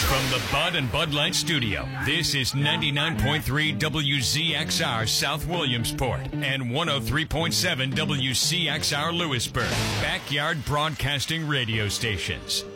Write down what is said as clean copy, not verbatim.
From the Bud and Bud Light Studio, this is 99.3 WZXR South Williamsport and 103.7 WCXR Lewisburg, Backyard Broadcasting Radio Stations.